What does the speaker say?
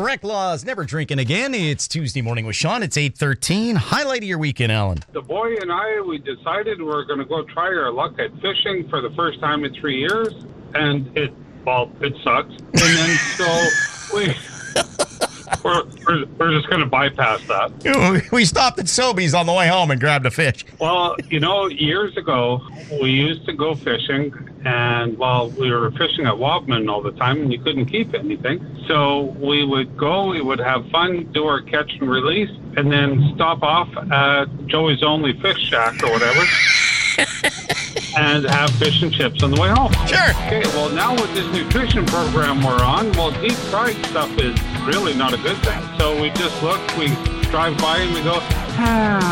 Laws, never drinking again. It's Tuesday morning with Sean. It's 8:13. Highlight of your weekend, Alan. The boy and I, we decided we were going to go try our luck at fishing for the first time in 3 years, and it sucked. And then we're just going to bypass that. We stopped at Sobeys on the way home and grabbed a fish. Well, years ago, we used to go fishing, and we were fishing at Wobman all the time, and you couldn't keep anything. So we would go, we would have fun, do our catch and release, and then stop off at Joey's Only Fish Shack or whatever. And have fish and chips on the way home. Sure. Okay, well, now with this nutrition program we're on, deep fried stuff is really not a good thing. So we just look, we drive by and we go,